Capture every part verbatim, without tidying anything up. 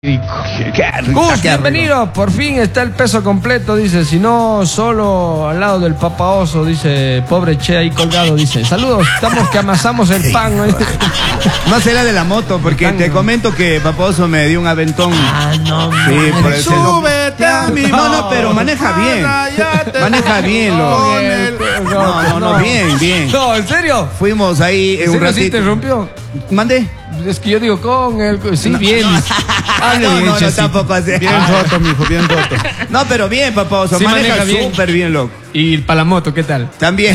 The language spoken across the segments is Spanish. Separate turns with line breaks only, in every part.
Rico. Gus, bienvenido, por fin está el peso completo, dice, si no solo al lado del Papa Oso, dice, pobre Che ahí colgado, dice, saludos, estamos que amasamos el pan. ¿No?
No será de la moto, porque pan, te no. comento que Papa Oso me dio un aventón.
Ah, no,
sí,
man.
por el
Súbete a mi
No, no, pero maneja bien. Maneja bien, lo. No, no, no, bien, bien.
No, ¿en serio?
Fuimos ahí en un ratito.
¿Sí te rompió?
¿Mandé?
Es que yo digo con el... Sí, no, bien.
No, ah, no,
bien,
no, no, tampoco así.
Bien roto, mijo, bien roto.
No, pero bien, Papa Oso,
sí,
maneja súper bien, loco.
¿Y para la moto qué tal?
También.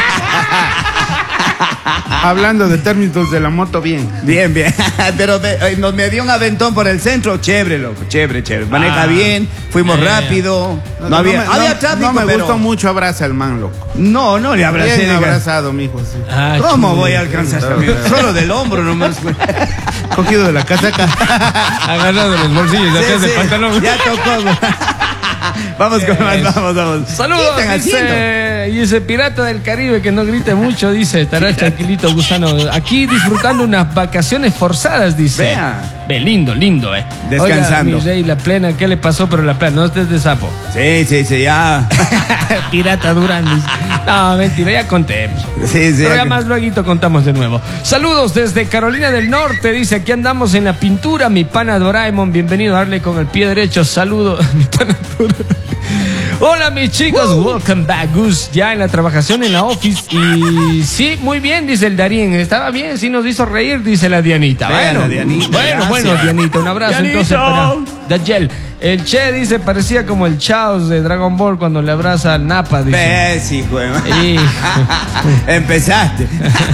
Hablando de términos de la moto, bien.
Bien, bien. Pero me, nos me dio un aventón por el centro, chévere, loco, chévere, chévere. Maneja ah, bien, fuimos yeah. rápido. No, no había,
no me,
había
no,
tráfico,
no me
pero...
gustó mucho, abraza al man, loco.
No, no le abracé.
Bien abrazado, mijo, sí.
Ah, ¿cómo chulo, voy a alcanzar también? Solo del hombro nomás.
Cogido de la casaca.
Agarrado de los bolsillos de sí, atrás sí. del pantalón.
Ya tocó. Vamos con más, vamos, vamos.
Saludos, dice, y ese pirata del Caribe que no grite mucho, dice, estará tranquilito, gusano. Aquí disfrutando unas vacaciones forzadas, dice.
Vea.
Ve, lindo, lindo, eh.
Descansando.
Oiga, mi rey, la plena, ¿qué le pasó? Pero la plena, no estés de sapo.
Sí, sí, sí, ya.
Pirata Durán, dice. No, mentira, ya conté.
Sí, sí.
Pero ya más luego contamos de nuevo. Saludos desde Carolina del Norte, dice, aquí andamos en la pintura, mi pana Doraemon, bienvenido a darle con el pie derecho, saludos, mi pana Doraemon. Hola mis chicos, uh. welcome back, Gus, ya en la trabajación en la office y sí, muy bien, dice el Darín, estaba bien, sí nos hizo reír, dice la Dianita.
Bueno,
bueno,
Dianita,
bueno,
gracias.
bueno, Dianita, un abrazo. Dianito. Entonces para Dayel. El Che dice, parecía como el Chaos de Dragon Ball cuando le abraza al Nappa, dice.
Ves, hijo. Empezaste.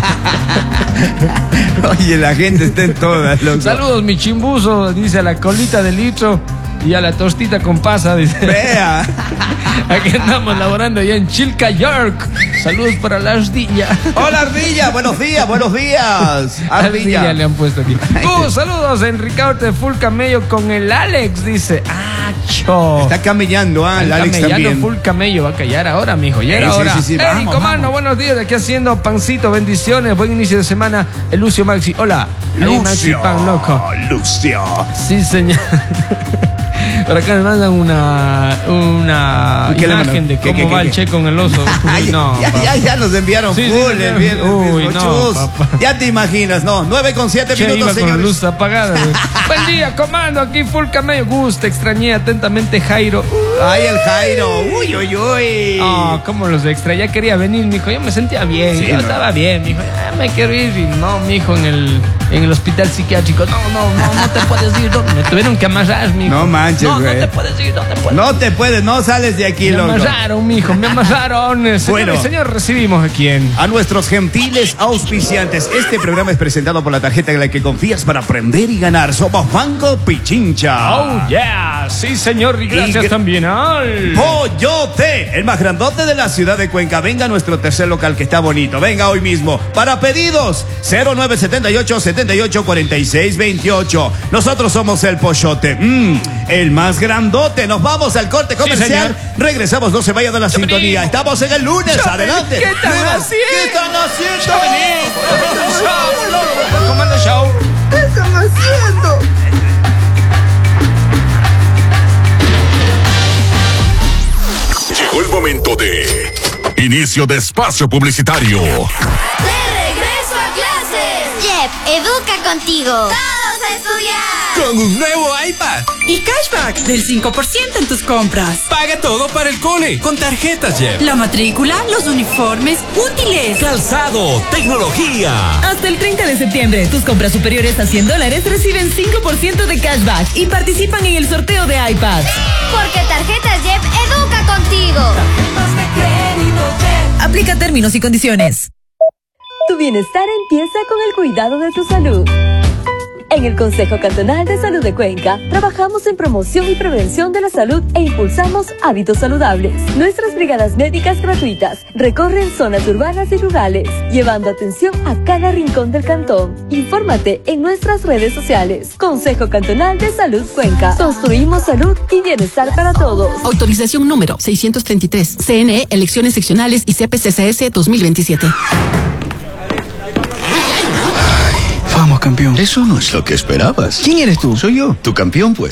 Oye, la gente está en todas, loco.
Saludos, mi chimbuzo, dice, a la colita de litro y a la tostita con pasa, dice.
Vea.
Aquí andamos laborando allá en Chilca, York. Saludos para la ardilla.
Hola, ardilla, buenos días, buenos días.
Ardilla, ardilla le han puesto aquí. Uh, saludos, Enrique de Full Camello con el Alex, dice. Ah, cho.
Está camellando, ah, el Alex también.
Full Camello, va a callar ahora, mijo. Ya era
sí,
hora.
Sí, sí, sí.
Hey, comando, buenos días, de aquí haciendo pancito, bendiciones, buen inicio de semana. El Lucio Maxi, hola.
Lucio,
Maxi, pan loco.
Lucio.
Sí, señor. Por acá me mandan una una imagen de cómo ¿Qué, qué, va qué, el Che con el oso. Uy, no,
ya, ya, ya nos enviaron
sí,
full.
Sí,
el viernes,
uy, no,
ya te imaginas, no, nueve con siete
che,
minutos,
iba
señores.
Con la luz apagada. Buen día, comando, aquí Full Camello. Gus, te extrañé atentamente, Jairo.
Ay, el Jairo. Uy, uy, uy.
Oh, cómo los extrañé. Ya quería venir, mijo. Yo me sentía bien. Sí, yo no. estaba bien, mijo. Ya me quiero ir. Y no, mijo, en el, en el hospital psiquiátrico. No, no, no, no te puedes ir. No, me tuvieron que amarrar, mijo.
No manches, güey.
No, no te puedes ir, no te puedes.
No te puedes, no sales de aquí,
me
loco.
Me amarraron, mijo, me amarraron. Señor, bueno, señor, recibimos a quién.
A nuestros gentiles auspiciantes. Este programa es presentado por la tarjeta en la que confías para aprender y ganar. Somos Banco Pichincha.
Oh, yeah. Sí, señor, y gracias y también al
Pollote, el más grandote de la ciudad de Cuenca. Venga a nuestro tercer local que está bonito. Venga hoy mismo. Para pedidos, cero nueve siete ocho, siete ocho, cuatro seis dos ocho. Nosotros somos el Pollote. Mm, el más grandote. Nos vamos al corte comercial. Sí, regresamos, no se vayan de la Chau, sintonía. Estamos en el lunes. Chau, adelante.
¿Qué están haciendo?
¿Qué están haciendo?
Comando Show.
¿Qué están haciendo?
Llegó el momento de inicio de espacio publicitario.
¡De regreso a clases! Jeff, educa contigo. ¡Todos a estudiar!
Con un nuevo iPad.
Y cashback del cinco por ciento en tus compras.
Paga todo para el cole con tarjetas Jeff.
La matrícula, los uniformes, útiles,
calzado, tecnología.
Hasta el treinta de septiembre, tus compras superiores a cien dólares reciben cinco por ciento de cashback y participan en el sorteo de iPad.
¡Sí! Porque Tarjetas Jeff educa contigo.
Tarjetas de crédito Jeff.
Aplica términos y condiciones.
Tu bienestar empieza con el cuidado de tu salud. En el Consejo Cantonal de Salud de Cuenca, trabajamos en promoción y prevención de la salud e impulsamos hábitos saludables. Nuestras brigadas médicas gratuitas recorren zonas urbanas y rurales, llevando atención a cada rincón del cantón. Infórmate en nuestras redes sociales. Consejo Cantonal de Salud Cuenca. Construimos salud y bienestar para todos.
Autorización número seiscientos treinta y tres. C N E, Elecciones Seccionales y C P C C S dos mil veintisiete.
Vamos, campeón.
Eso no es lo que esperabas.
¿Quién eres tú?
Soy yo, tu campeón, pues.